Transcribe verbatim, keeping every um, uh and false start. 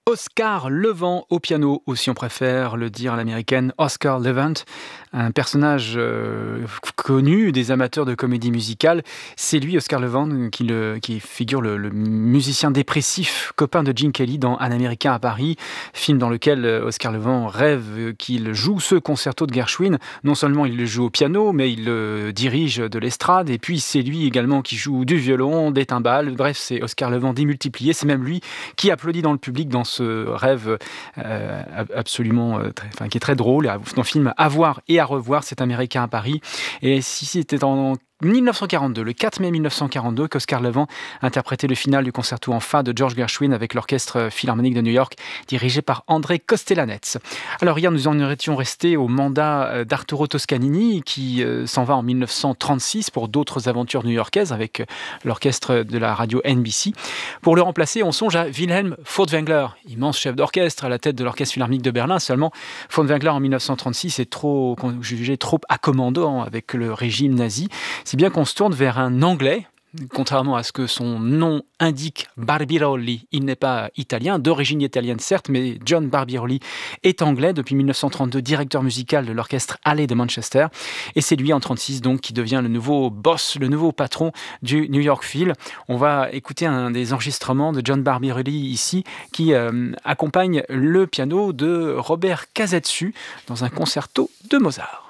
Oscar Levant au piano, ou si on préfère le dire à l'américaine, Oscar Levant, un personnage euh, connu des amateurs de comédie musicale. C'est lui, Oscar Levant, qui, le, qui figure le, le musicien dépressif, copain de Gene Kelly dans Un Américain à Paris, film dans lequel Oscar Levant rêve qu'il joue ce concerto de Gershwin. Non seulement il le joue au piano, mais il le dirige de l'estrade, et puis c'est lui également qui joue du violon, des timbales. Bref, c'est Oscar Levant démultiplié. C'est même lui qui applaudit dans le public dans ce ce rêve euh, absolument, euh, très, enfin, qui est très drôle, dans le film À voir et à revoir, cet Américain à Paris. Et si c'était en dix-neuf cent quarante-deux, le quatre mai mille neuf cent quarante-deux, qu'Oscar Levant interprétait le final du concerto en fa de George Gershwin avec l'Orchestre Philharmonique de New York, dirigé par André Kostelanetz. Alors hier, nous en étions restés au mandat d'Arturo Toscanini, qui euh, s'en va en mille neuf cent trente-six pour d'autres aventures new-yorkaises avec l'orchestre de la radio N B C. Pour le remplacer, on songe à Wilhelm Furtwängler, immense chef d'orchestre à la tête de l'Orchestre Philharmonique de Berlin. Seulement, Furtwängler en mille neuf cent trente-six est trop, jugé trop accommodant avec le régime nazi. Si bien qu'on se tourne vers un Anglais, contrairement à ce que son nom indique, Barbirolli. Il n'est pas italien, d'origine italienne certes, mais John Barbirolli est anglais depuis mille neuf cent trente-deux, directeur musical de l'orchestre Hallé de Manchester. Et c'est lui en trente-six donc qui devient le nouveau boss, le nouveau patron du New York Phil. On va écouter un des enregistrements de John Barbirolli ici, qui euh, accompagne le piano de Robert Casadesus dans un concerto de Mozart.